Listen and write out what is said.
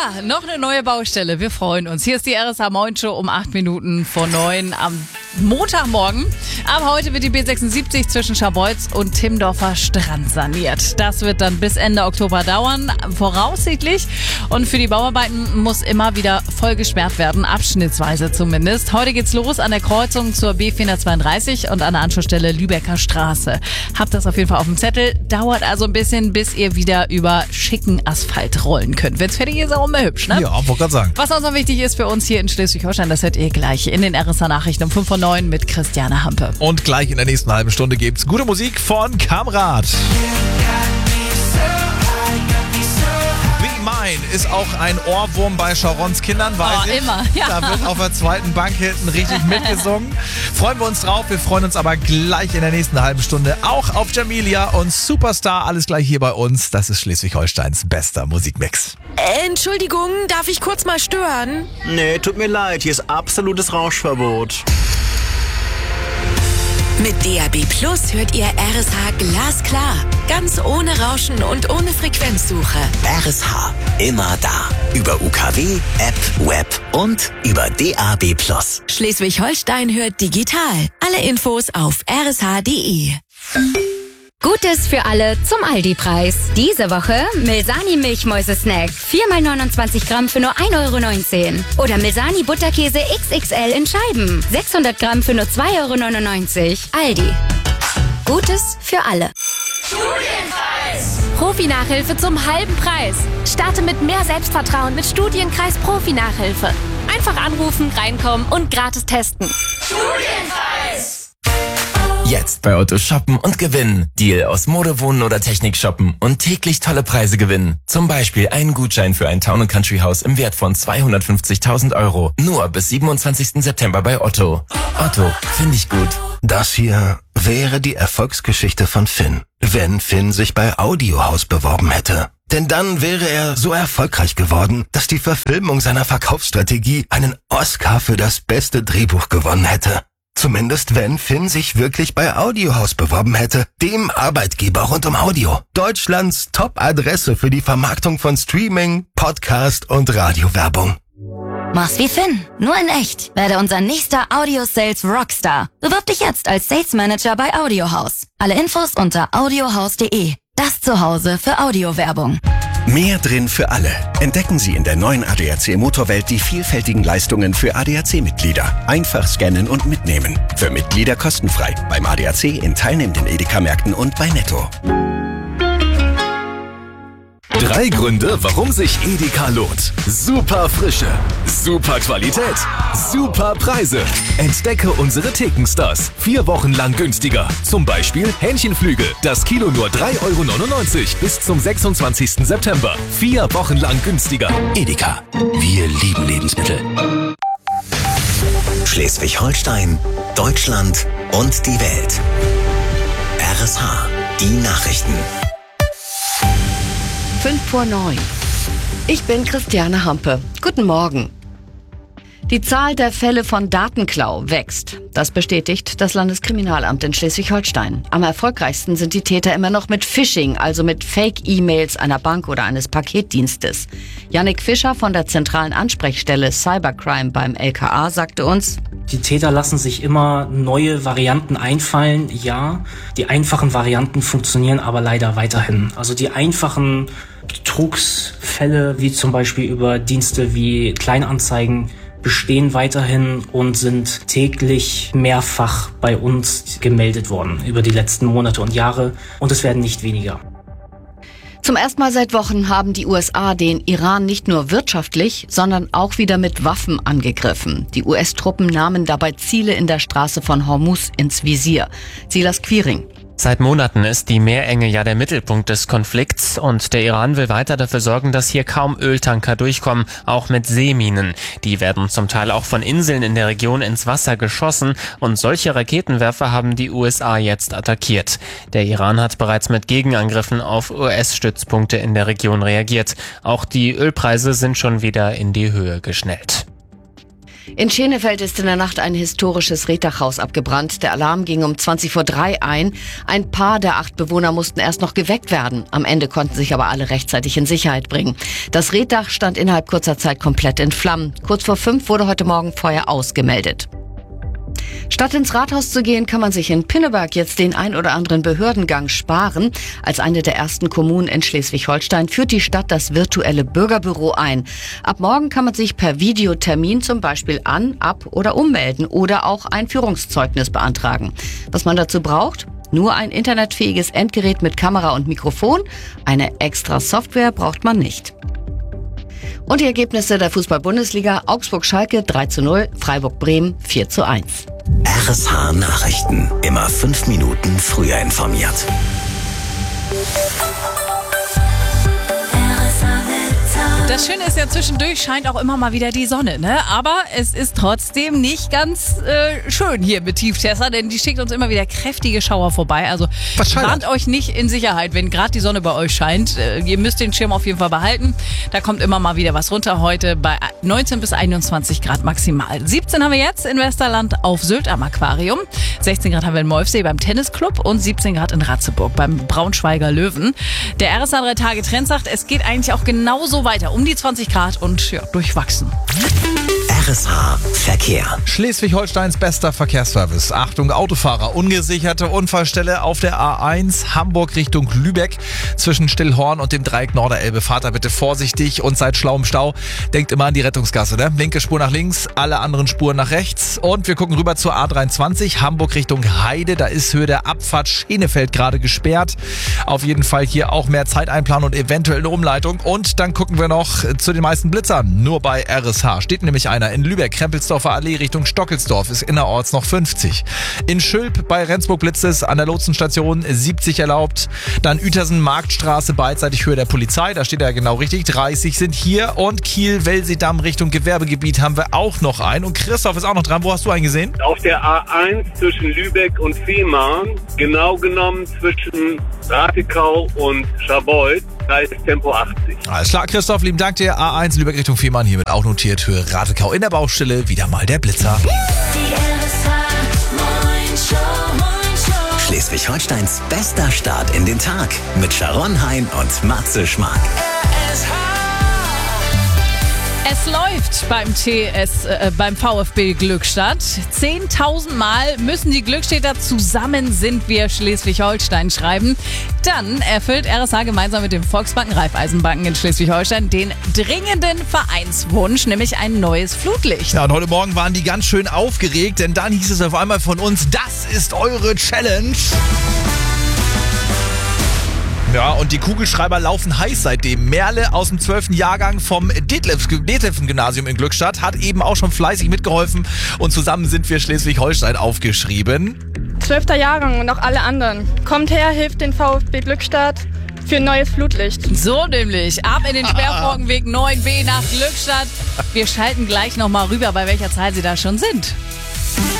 Ja, noch eine neue Baustelle. Wir freuen uns. Hier ist die RSH Moin Show um 8 Minuten vor 9 am Montagmorgen. Ab heute wird die B76 zwischen Scharbeutz und Timmendorfer Strand saniert. Das wird dann bis Ende Oktober dauern, voraussichtlich. Und für die Bauarbeiten muss immer wieder voll gesperrt werden, abschnittsweise zumindest. Heute geht's los an der Kreuzung zur B432 und an der Anschlussstelle Lübecker Straße. Habt das auf jeden Fall auf dem Zettel. Dauert also ein bisschen, bis ihr wieder über schicken Asphalt rollen könnt. Wenn's fertig ist, auch immer hübsch, ne? Ja, wollte gerade sagen. Was uns noch wichtig ist für uns hier in Schleswig-Holstein, das hört ihr gleich in den RSH Nachrichten um 5 vor 9 mit Christiane Hampe. Und gleich in der nächsten halben Stunde gibt's gute Musik von Kamrat. Be Mine ist auch ein Ohrwurm bei Sharons Kindern, weiß ich. Immer, ja. Da wird auf der zweiten Bank hinten richtig mitgesungen. Freuen wir uns drauf. Wir freuen uns aber gleich in der nächsten halben Stunde auch auf Jamilia und Superstar. Alles gleich hier bei uns. Das ist Schleswig-Holsteins bester Musikmix. Entschuldigung, darf ich kurz mal stören? Nee, tut mir leid, hier ist absolutes Rauschverbot. Mit DAB Plus hört ihr RSH glasklar. Ganz ohne Rauschen und ohne Frequenzsuche. RSH, immer da. Über UKW, App, Web und über DAB Plus. Schleswig-Holstein hört digital. Alle Infos auf rsh.de. Gutes für alle zum Aldi-Preis. Diese Woche Milsani Milchmäuse-Snack. 4x29 Gramm für nur 1,19 €. Oder Milsani Butterkäse XXL in Scheiben. 600 Gramm für nur 2,99 €. Aldi. Gutes für alle. Studienkreis. Profi-Nachhilfe zum halben Preis. Starte mit mehr Selbstvertrauen mit Studienkreis Profi-Nachhilfe. Einfach anrufen, reinkommen und gratis testen. Studienkreis. Jetzt bei Otto shoppen und gewinnen. Deal aus Mode, Wohnen oder Technik shoppen und täglich tolle Preise gewinnen. Zum Beispiel einen Gutschein für ein Town & Country Haus im Wert von 250.000 €. Nur bis 27. September bei Otto. Otto, finde ich gut. Das hier wäre die Erfolgsgeschichte von Finn, wenn Finn sich bei Audiohaus beworben hätte. Denn dann wäre er so erfolgreich geworden, dass die Verfilmung seiner Verkaufsstrategie einen Oscar für das beste Drehbuch gewonnen hätte. Zumindest wenn Finn sich wirklich bei Audiohaus beworben hätte, dem Arbeitgeber rund um Audio. Deutschlands Top-Adresse für die Vermarktung von Streaming, Podcast und Radiowerbung. Mach's wie Finn, nur in echt. Werde unser nächster Audio-Sales Rockstar. Bewirb dich jetzt als Sales Manager bei Audiohaus. Alle Infos unter audiohaus.de. Das Zuhause für Audiowerbung. Mehr drin für alle. Entdecken Sie in der neuen ADAC Motorwelt die vielfältigen Leistungen für ADAC-Mitglieder. Einfach scannen und mitnehmen. Für Mitglieder kostenfrei. Beim ADAC in teilnehmenden Edeka-Märkten und bei Netto. 3 Gründe, warum sich Edeka lohnt. Super Frische, super Qualität, super Preise. Entdecke unsere Thekenstars. 4 Wochen lang günstiger. Zum Beispiel Hähnchenflügel. Das Kilo nur 3,99 € bis zum 26. September. 4 Wochen lang günstiger. Edeka. Wir lieben Lebensmittel. Schleswig-Holstein, Deutschland und die Welt. RSH, die Nachrichten. 5 vor 9. Ich bin Christiane Hampe. Guten Morgen. Die Zahl der Fälle von Datenklau wächst. Das bestätigt das Landeskriminalamt in Schleswig-Holstein. Am erfolgreichsten sind die Täter immer noch mit Phishing, also mit Fake-E-Mails einer Bank oder eines Paketdienstes. Jannik Fischer von der zentralen Ansprechstelle Cybercrime beim LKA sagte uns: Die Täter lassen sich immer neue Varianten einfallen. Ja, die einfachen Varianten funktionieren aber leider weiterhin. Also die einfachen Betrugsfälle, wie zum Beispiel über Dienste wie Kleinanzeigen, bestehen weiterhin und sind täglich mehrfach bei uns gemeldet worden über die letzten Monate und Jahre. Und es werden nicht weniger. Zum ersten Mal seit Wochen haben die USA den Iran nicht nur wirtschaftlich, sondern auch wieder mit Waffen angegriffen. Die US-Truppen nahmen dabei Ziele in der Straße von Hormuz ins Visier. Silas Quiring. Seit Monaten ist die Meerenge ja der Mittelpunkt des Konflikts und der Iran will weiter dafür sorgen, dass hier kaum Öltanker durchkommen, auch mit Seeminen. Die werden zum Teil auch von Inseln in der Region ins Wasser geschossen und solche Raketenwerfer haben die USA jetzt attackiert. Der Iran hat bereits mit Gegenangriffen auf US-Stützpunkte in der Region reagiert. Auch die Ölpreise sind schon wieder in die Höhe geschnellt. In Schenefeld ist in der Nacht ein historisches Rehtachhaus abgebrannt. Der Alarm ging um 3:20 ein. Ein paar der 8 Bewohner mussten erst noch geweckt werden. Am Ende konnten sich aber alle rechtzeitig in Sicherheit bringen. Das Reetdach stand innerhalb kurzer Zeit komplett in Flammen. Kurz vor 5 wurde heute Morgen Feuer ausgemeldet. Statt ins Rathaus zu gehen, kann man sich in Pinneberg jetzt den ein oder anderen Behördengang sparen. Als eine der ersten Kommunen in Schleswig-Holstein führt die Stadt das virtuelle Bürgerbüro ein. Ab morgen kann man sich per Videotermin zum Beispiel ab- oder ummelden oder auch ein Führungszeugnis beantragen. Was man dazu braucht? Nur ein internetfähiges Endgerät mit Kamera und Mikrofon. Eine extra Software braucht man nicht. Und die Ergebnisse der Fußball-Bundesliga: Augsburg-Schalke 3:0, Freiburg-Bremen 4:1. RSH Nachrichten. Immer 5 Minuten früher informiert. Das Schöne ist ja, zwischendurch scheint auch immer mal wieder die Sonne, ne? Aber es ist trotzdem nicht ganz schön hier mit Tieftessa, denn die schickt uns immer wieder kräftige Schauer vorbei. Also warnt euch nicht in Sicherheit, wenn gerade die Sonne bei euch scheint. Ihr müsst den Schirm auf jeden Fall behalten. Da kommt immer mal wieder was runter. Heute bei 19 bis 21 Grad maximal. 17 haben wir jetzt in Westerland auf Sylt am Aquarium. 16 Grad haben wir in Molfsee beim Tennisclub und 17 Grad in Ratzeburg beim Braunschweiger Löwen. Der RSH 3-Tage-Trend sagt, es geht eigentlich auch genauso weiter. Um die 20 Grad und ja, durchwachsen. RSH Verkehr. Schleswig-Holsteins bester Verkehrsservice. Achtung, Autofahrer. Ungesicherte Unfallstelle auf der A1 Hamburg Richtung Lübeck zwischen Stillhorn und dem Dreieck Norderelbe. Fahrt da bitte vorsichtig und seid schlau im Stau. Denkt immer an die Rettungsgasse, ne? Linke Spur nach links, alle anderen Spuren nach rechts. Und wir gucken rüber zur A23 Hamburg Richtung Heide. Da ist Höhe der Abfahrt Schenefeld gerade gesperrt. Auf jeden Fall hier auch mehr Zeit einplanen und eventuell eine Umleitung. Und dann gucken wir noch zu den meisten Blitzern. Nur bei RSH steht nämlich einer in Lübeck, Krempelsdorfer Allee Richtung Stockelsdorf ist innerorts noch 50. In Schülp bei Rendsburg blitzt es an der Lotsenstation 70 erlaubt. Dann Uetersen Marktstraße beidseitig Höhe der Polizei, da steht er genau richtig. 30 sind hier und Kiel-Welsedamm Richtung Gewerbegebiet haben wir auch noch einen. Und Christoph ist auch noch dran. Wo hast du einen gesehen? Auf der A1 zwischen Lübeck und Fehmarn, genau genommen zwischen Ratekau und Scharbeutz. Da ist Tempo 80. Alles klar, Christoph, lieben Dank dir. A1 Lübeck Richtung Fehmarn, hiermit auch notiert. Höhe Ratekau in der Baustelle, wieder mal der Blitzer. Schleswig-Holsteins bester Start in den Tag mit Sharon Hein und Matze Schmark. Es läuft beim VfB Glückstadt. 10.000 Mal müssen die Glückstädter zusammen sind wir Schleswig-Holstein schreiben. Dann erfüllt RSH gemeinsam mit dem Volksbanken Raiffeisenbanken in Schleswig-Holstein den dringenden Vereinswunsch, nämlich ein neues Flutlicht. Ja, und heute Morgen waren die ganz schön aufgeregt, denn dann hieß es auf einmal von uns, das ist eure Challenge. Ja, und die Kugelschreiber laufen heiß seitdem. Merle aus dem 12. Jahrgang vom Detlefsen-Gymnasium in Glückstadt hat eben auch schon fleißig mitgeholfen und zusammen sind wir Schleswig-Holstein aufgeschrieben. 12. Jahrgang und auch alle anderen. Kommt her, hilft den VfB Glückstadt für ein neues Flutlicht. So nämlich. Ab in den Sperrfroggenweg 9b nach Glückstadt. Wir schalten gleich nochmal rüber, bei welcher Zahl Sie da schon sind.